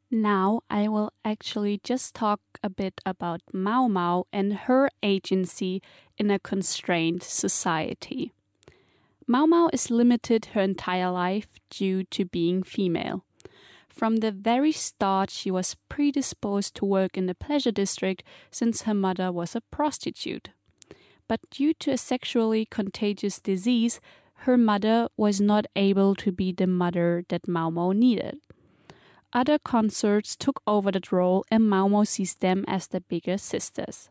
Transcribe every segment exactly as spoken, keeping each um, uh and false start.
Now I will actually just talk a bit about Mao Mao and her agency in a constrained society. Mao Mao is limited her entire life due to being female. From the very start, she was predisposed to work in the pleasure district since her mother was a prostitute. But due to a sexually contagious disease, her mother was not able to be the mother that Mao Mao needed. Other consorts took over that role and Mao Mao sees them as the bigger sisters.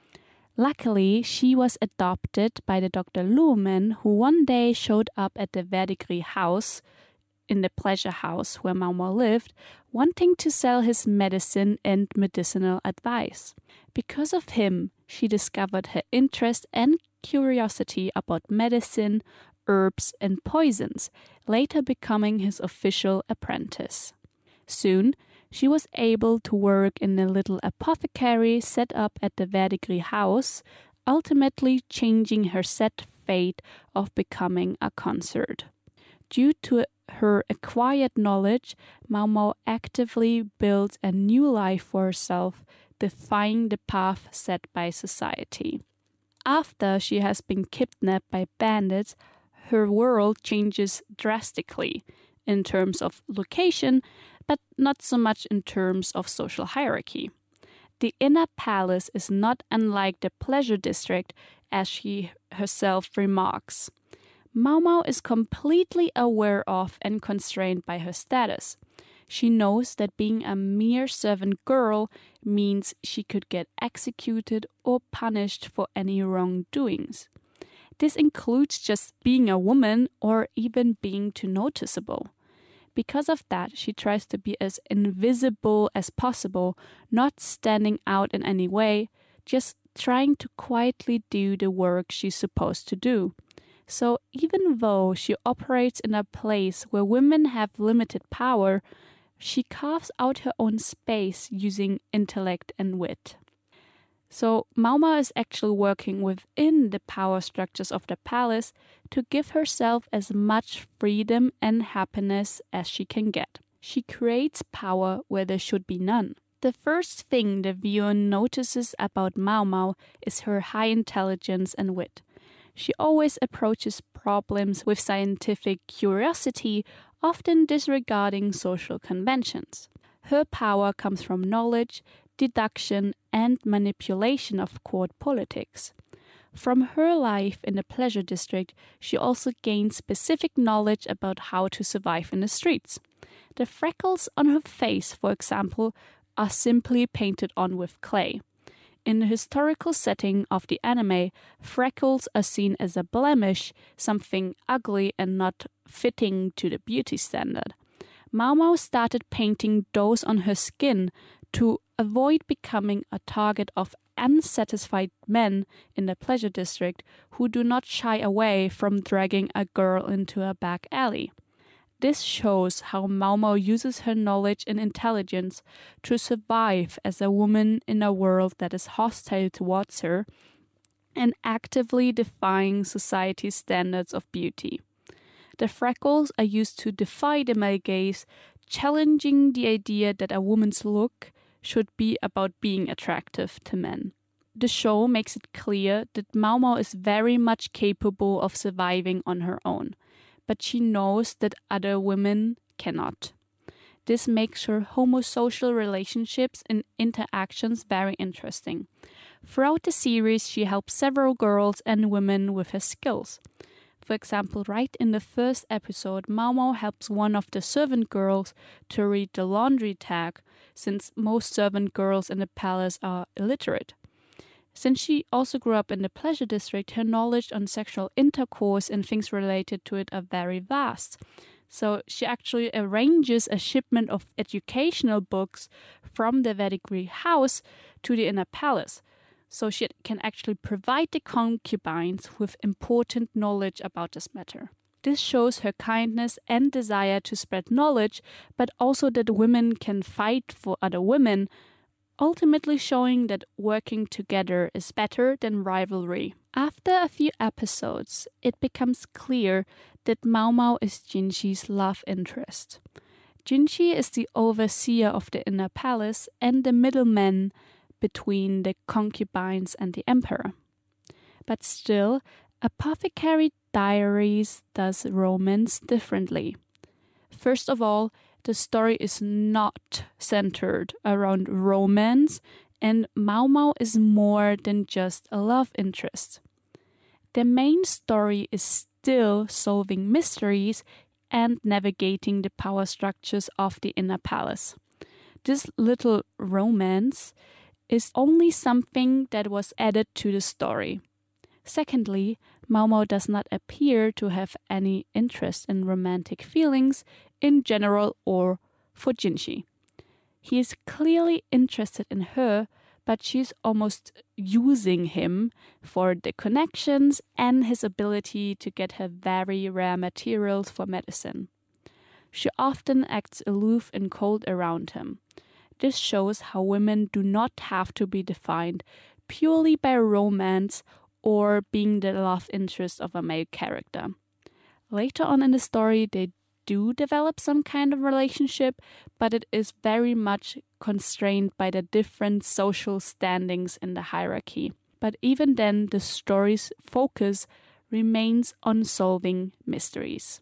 Luckily, she was adopted by the Doctor Lumen, who one day showed up at the Verdigris house, in the pleasure house where Mao Mao lived, wanting to sell his medicine and medicinal advice. Because of him, she discovered her interest and curiosity about medicine, herbs, and poisons, later becoming his official apprentice. Soon, she was able to work in a little apothecary set up at the Verdigris house, ultimately changing her set fate of becoming a consort. Due to her acquired knowledge, Mao Mao actively built a new life for herself, defying the path set by society. After she has been kidnapped by bandits, her world changes drastically in terms of location, but not so much in terms of social hierarchy. The inner palace is not unlike the pleasure district, as she herself remarks. Mao Mao is completely aware of and constrained by her status. She knows that being a mere servant girl means she could get executed or punished for any wrongdoings. This includes just being a woman or even being too noticeable. Because of that, she tries to be as invisible as possible, not standing out in any way, just trying to quietly do the work she's supposed to do. So even though she operates in a place where women have limited power, she carves out her own space using intellect and wit. So Mao Mao is actually working within the power structures of the palace to give herself as much freedom and happiness as she can get. She creates power where there should be none. The first thing the viewer notices about Mao Mao is her high intelligence and wit. She always approaches problems with scientific curiosity, often disregarding social conventions. Her power comes from knowledge, deduction, and manipulation of court politics. From her life in the pleasure district, she also gained specific knowledge about how to survive in the streets. The freckles on her face, for example, are simply painted on with clay. In the historical setting of the anime, freckles are seen as a blemish, something ugly and not fitting to the beauty standard. Mao Mao started painting those on her skin to avoid becoming a target of unsatisfied men in the pleasure district who do not shy away from dragging a girl into a back alley. This shows how Mao Mao uses her knowledge and intelligence to survive as a woman in a world that is hostile towards her and actively defying society's standards of beauty. The freckles are used to defy the male gaze, challenging the idea that a woman's look should be about being attractive to men. The show makes it clear that Mao Mao is very much capable of surviving on her own, but she knows that other women cannot. This makes her homosocial relationships and interactions very interesting. Throughout the series, she helps several girls and women with her skills. For example, right in the first episode, Mao Mao helps one of the servant girls to read the laundry tag, since most servant girls in the palace are illiterate. Since she also grew up in the pleasure district, her knowledge on sexual intercourse and things related to it are very vast. So she actually arranges a shipment of educational books from the Verdigris house to the inner palace, so she can actually provide the concubines with important knowledge about this matter. This shows her kindness and desire to spread knowledge, but also that women can fight for other women, ultimately showing that working together is better than rivalry. After a few episodes, it becomes clear that Mao Mao is Jinxi's love interest. Jinshi is the overseer of the inner palace and the middleman between the concubines and the emperor. But still, Apothecary Diaries does romance differently. First of all, the story is not centered around romance, and Mao Mao is more than just a love interest. The main story is still solving mysteries and navigating the power structures of the inner palace. This little romance is only something that was added to the story. Secondly, Mao Mao does not appear to have any interest in romantic feelings in general or for Jinshi. He is clearly interested in her, but she's almost using him for the connections and his ability to get her very rare materials for medicine. She often acts aloof and cold around him. This shows how women do not have to be defined purely by romance or being the love interest of a male character. Later on in the story, they do develop some kind of relationship, but it is very much constrained by the different social standings in the hierarchy. But even then, the story's focus remains on solving mysteries.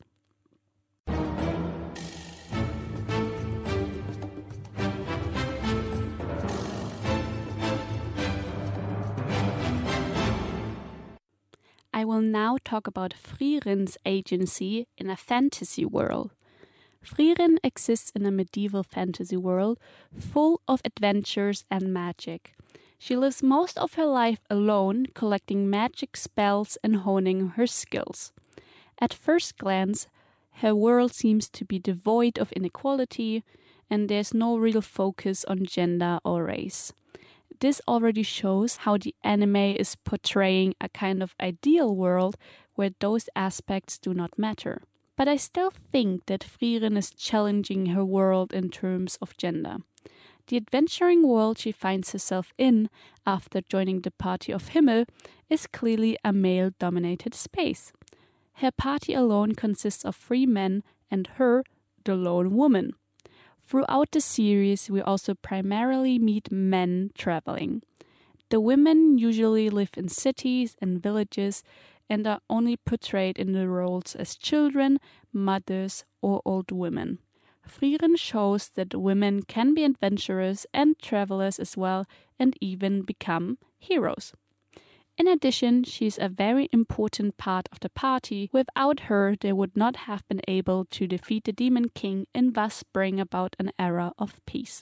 I will now talk about Frierin's agency in a fantasy world. Frieren exists in a medieval fantasy world full of adventures and magic. She lives most of her life alone, collecting magic spells and honing her skills. At first glance, her world seems to be devoid of inequality, and there's no real focus on gender or race. This already shows how the anime is portraying a kind of ideal world where those aspects do not matter. But I still think that Frieren is challenging her world in terms of gender. The adventuring world she finds herself in after joining the party of Himmel is clearly a male-dominated space. Her party alone consists of three men and her, the lone woman. Throughout the series, we also primarily meet men traveling. The women usually live in cities and villages and are only portrayed in the roles as children, mothers, or old women. Frieren shows that women can be adventurers and travelers as well, and even become heroes. In addition, she is a very important part of the party. Without her, they would not have been able to defeat the Demon King and thus bring about an era of peace.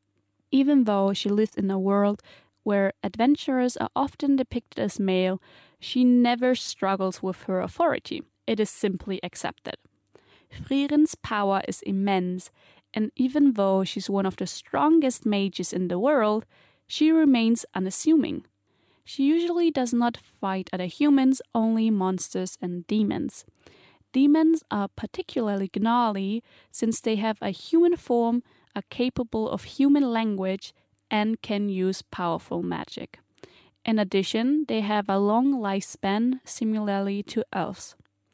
Even though she lives in a world where adventurers are often depicted as male, she never struggles with her authority. It is simply accepted. Frieren's power is immense, and even though she's one of the strongest mages in the world, she remains unassuming. She usually does not fight other humans, only monsters and demons. Demons are particularly gnarly since they have a human form, are capable of human language, and can use powerful magic. In addition, they have a long lifespan, similarly to elves.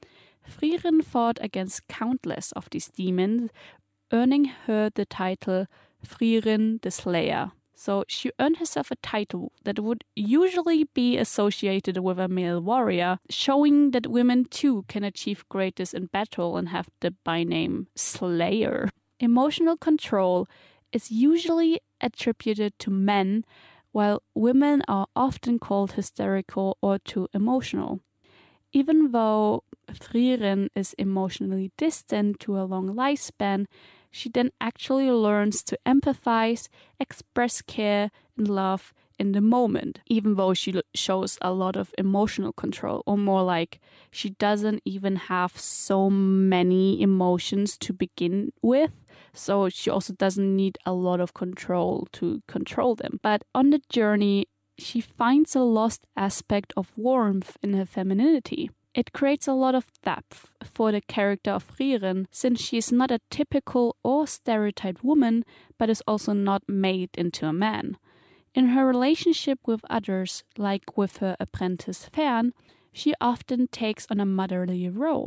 Frieren fought against countless of these demons, earning her the title Frieren the Slayer. So she earned herself a title that would usually be associated with a male warrior, showing that women too can achieve greatness in battle and have the byname Slayer. Emotional control is usually attributed to men, while women are often called hysterical or too emotional. Even though Frieren is emotionally distant to a long lifespan, she then actually learns to empathize, express care and love in the moment, even though she shows a lot of emotional control, or more like she doesn't even have so many emotions to begin with, so she also doesn't need a lot of control to control them. But on the journey, she finds a lost aspect of warmth in her femininity. It creates a lot of depth for the character of Frieren, since she is not a typical or stereotyped woman, but is also not made into a man. In her relationship with others, like with her apprentice Fern, she often takes on a motherly role.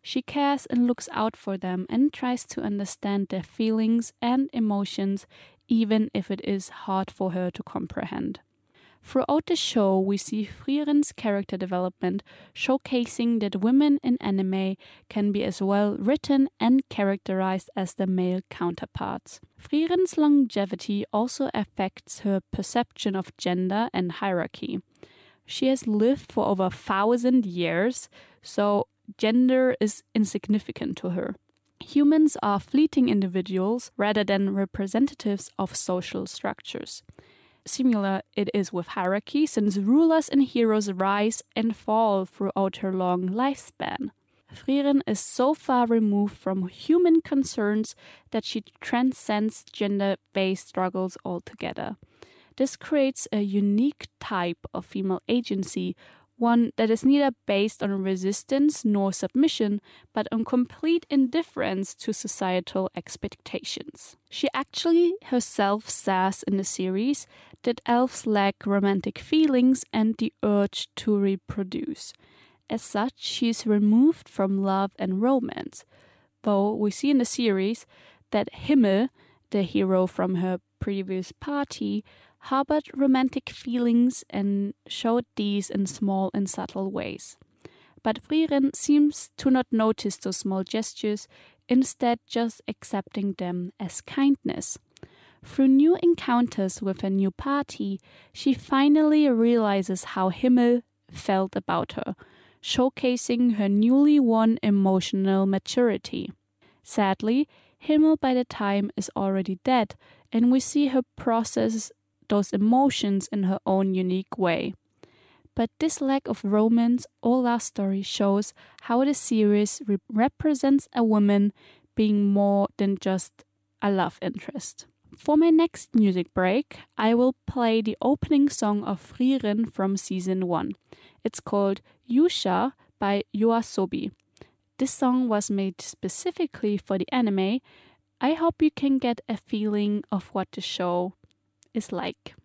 She cares and looks out for them and tries to understand their feelings and emotions, even if it is hard for her to comprehend. Throughout the show, we see Friðrins character development, showcasing that women in anime can be as well written and characterized as their male counterparts. Friðrins longevity also affects her perception of gender and hierarchy. She has lived for over a thousand years, so gender is insignificant to her. Humans are fleeting individuals rather than representatives of social structures. Similar it is with hierarchy, since rulers and heroes rise and fall throughout her long lifespan. Friðrun is so far removed from human concerns that she transcends gender-based struggles altogether. This creates a unique type of female agency, one that is neither based on resistance nor submission, but on complete indifference to societal expectations. She actually herself says in the series that elves lack romantic feelings and the urge to reproduce. As such, she is removed from love and romance, though we see in the series that Himmel, the hero from her previous party, harbored romantic feelings and showed these in small and subtle ways. But Friðrun seems to not notice those small gestures, instead just accepting them as kindness. Through new encounters with a new party, she finally realizes how Himmel felt about her, showcasing her newly won emotional maturity. Sadly, Himmel by the time is already dead, and we see her process those emotions in her own unique way. But this lack of romance or love story shows how the series re- represents a woman being more than just a love interest. For my next music break, I will play the opening song of Friðrun from season one. It's called Yusha by YOASOBI. This song was made specifically for the anime. I hope you can get a feeling of what the show is like.